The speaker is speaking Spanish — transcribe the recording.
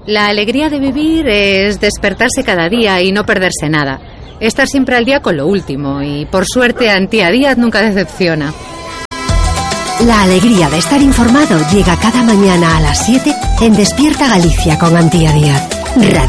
La alegría de vivir es despertarse cada día y no perderse nada. Estar siempre al día con lo último y, por suerte, Antía Díaz nunca decepciona. La alegría de estar informado llega cada mañana a las 7 en Despierta Galicia con Antía Díaz.